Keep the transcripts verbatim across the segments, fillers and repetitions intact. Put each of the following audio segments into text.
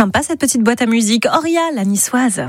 Sympa cette petite boîte à musique. Auria, la niçoise.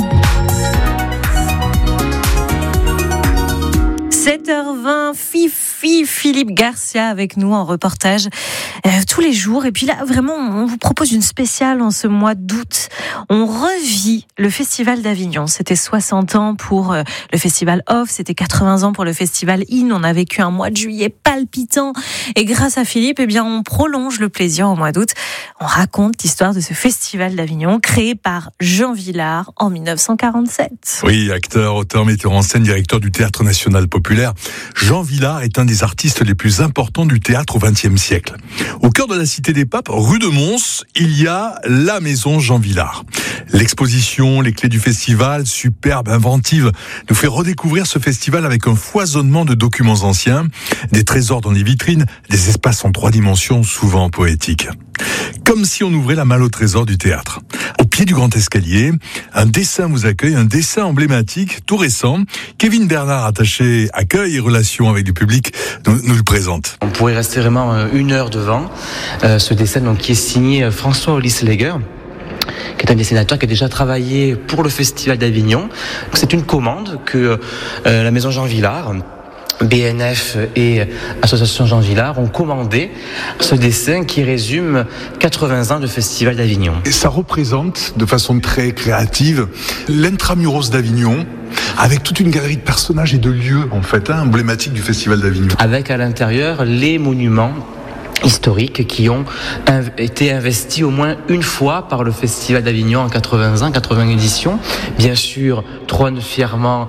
sept heures vingt, Fifi, Philippe Garcia avec nous en reportage euh, tous les jours. Et puis là, vraiment, on vous propose une spéciale en ce mois d'août. On revit le Festival d'Avignon. C'était soixante ans pour euh, le Festival Off, c'était quatre-vingts ans pour le Festival In. On a vécu un mois de juillet palpitant. Et grâce à Philippe, eh bien, on prolonge le plaisir au mois d'août. On raconte l'histoire de ce Festival d'Avignon créé par Jean Vilar en dix-neuf cent quarante-sept. Oui, acteur, auteur, metteur en scène, directeur du Théâtre National Populaire. Jean Vilar est un des artistes les plus importants du théâtre au vingtième siècle. Au cœur de la Cité des Papes, rue de Mons, il y a la maison Jean Vilar. L'exposition, les clés du festival, superbe, inventive, nous fait redécouvrir ce festival avec un foisonnement de documents anciens, des trésors dans les vitrines, des espaces en trois dimensions, souvent poétiques. Comme si on ouvrait la malle au trésor du théâtre. Au pied du grand escalier, un dessin vous accueille, un dessin emblématique, tout récent. Kevin Bernard, attaché accueil et relations avec du public, nous, nous le présente. On pourrait rester vraiment une heure devant euh, ce dessin donc, qui est signé François Olisleger, qui est un dessinateur qui a déjà travaillé pour le Festival d'Avignon. C'est une commande que euh, la maison Jean Vilar, B N F et Association Jean Vilar ont commandé ce dessin qui résume quatre-vingts ans de Festival d'Avignon. Et ça représente de façon très créative l'intramuros d'Avignon, avec toute une galerie de personnages et de lieux en fait hein, emblématiques du Festival d'Avignon. Avec à l'intérieur les monuments historiques qui ont inv- été investis au moins une fois par le Festival d'Avignon en quatre-vingts ans, quatre-vingts éditions. Bien sûr, trône fièrement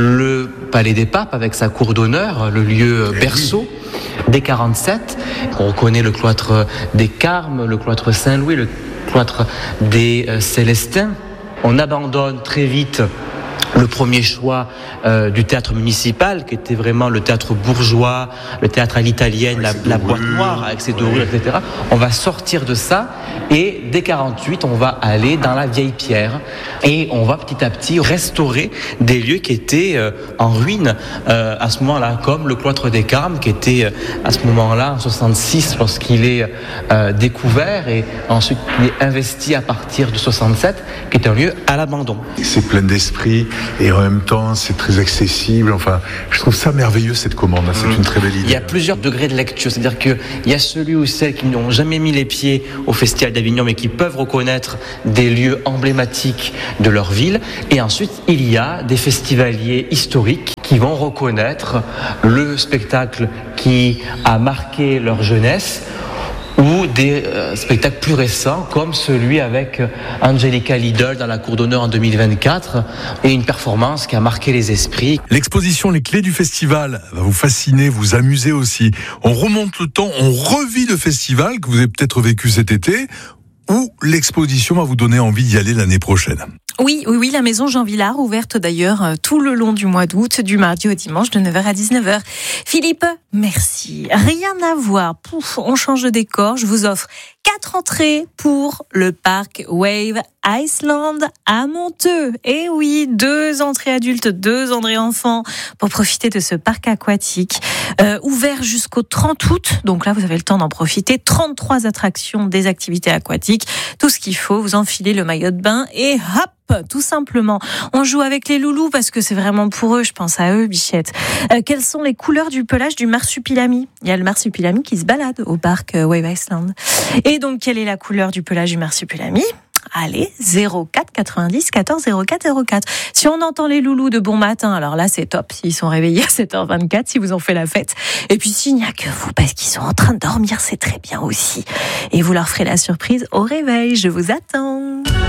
le Palais des Papes avec sa cour d'honneur, le lieu berceau des quarante-sept. On reconnaît le cloître des Carmes, le cloître Saint-Louis, le cloître des euh, Célestins. On abandonne très vite le premier choix euh, du théâtre municipal, qui était vraiment le théâtre bourgeois, le théâtre à l'italienne, la, la boîte noire avec ses dorures, et cetera. On va sortir de ça et dès quarante-huit, on va aller dans la vieille pierre et on va petit à petit restaurer des lieux qui étaient euh, en ruine euh, à ce moment-là, comme le cloître des Carmes, qui était euh, à ce moment-là en soixante-six lorsqu'il est euh, découvert et ensuite il est investi à partir de soixante-sept, qui est un lieu à l'abandon. C'est plein d'esprit. Et en même temps, c'est très accessible. Enfin, je trouve ça merveilleux, cette commande. C'est mmh. une très belle idée. Il y a plusieurs degrés de lecture. C'est-à-dire qu'il y a celui ou celles qui n'ont jamais mis les pieds au Festival d'Avignon, mais qui peuvent reconnaître des lieux emblématiques de leur ville. Et ensuite, il y a des festivaliers historiques qui vont reconnaître le spectacle qui a marqué leur jeunesse, ou des euh, spectacles plus récents comme celui avec Angelica Lidl dans la cour d'honneur en deux mille vingt-quatre et une performance qui a marqué les esprits. L'exposition Les Clés du Festival va vous fasciner, vous amuser aussi. On remonte le temps, on revit le festival que vous avez peut-être vécu cet été, ou l'exposition va vous donner envie d'y aller l'année prochaine. Oui, oui, oui, la maison Jean Vilar, ouverte d'ailleurs tout le long du mois d'août, du mardi au dimanche, de neuf heures à dix-neuf heures. Philippe, merci. Rien à voir. Pouf, on change de décor. Je vous offre quatre entrées pour le parc Wave Iceland à Monteux. Et oui, deux entrées adultes, deux entrées enfants pour profiter de ce parc aquatique euh, ouvert jusqu'au trente août. Donc là, vous avez le temps d'en profiter. trente-trois attractions, des activités aquatiques, tout ce qu'il faut. Vous enfilez le maillot de bain et hop, tout simplement. On joue avec les loulous parce que c'est vraiment pour eux, je pense à eux, bichette. Euh, quelles sont les couleurs du pelage du marsupilami ? Il y a le marsupilami qui se balade au parc euh, Wave Iceland. Et donc, quelle est la couleur du pelage du marsupilami ? Allez, zéro quatre quatre-vingt-dix quatorze zéro quatre zéro quatre. Si on entend les loulous de bon matin, alors là c'est top, s'ils sont réveillés à sept heures vingt-quatre, si vous en faites la fête. Et puis s'il n'y a que vous, parce qu'ils sont en train de dormir, c'est très bien aussi. Et vous leur ferez la surprise au réveil, je vous attends.